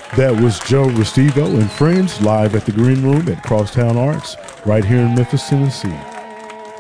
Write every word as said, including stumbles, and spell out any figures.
That was Joe Restivo and friends live at the Green Room at Crosstown Arts right here in Memphis, Tennessee.